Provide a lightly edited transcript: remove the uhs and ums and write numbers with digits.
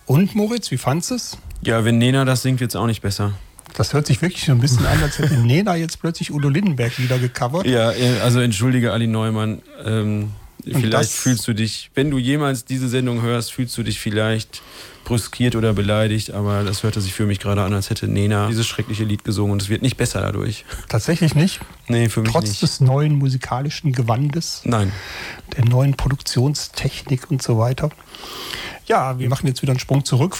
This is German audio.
Und Moritz, wie fandest du es? Ja, wenn Nena das singt, wird es auch nicht besser. Das hört sich wirklich so ein bisschen an, als hätte Nena jetzt plötzlich Udo Lindenberg wieder gecovert. Ja, also entschuldige Ali Neumann. Vielleicht das- fühlst du dich, wenn du jemals diese Sendung hörst, fühlst du dich vielleicht brüskiert oder beleidigt, aber das hörte sich für mich gerade an, als hätte Nena dieses schreckliche Lied gesungen und es wird nicht besser dadurch. Tatsächlich nicht. Nee, für mich Trotz nicht. des neuen musikalischen Gewandes, Nein. der neuen Produktionstechnik und so weiter. Ja, wir machen jetzt wieder einen Sprung zurück